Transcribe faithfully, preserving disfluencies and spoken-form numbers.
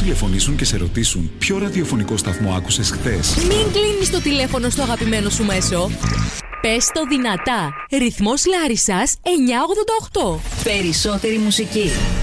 τηλεφωνήσουν και σε ρωτήσουν ποιο ραδιοφωνικό σταθμό άκουσες χθες. Μην κλείνεις το τηλέφωνο στο αγαπημένο σου μέσο. Πες το δυνατά. Ρυθμός Λάρισσας εννιακόσια ογδόντα οκτώ. Περισσότερη μουσική.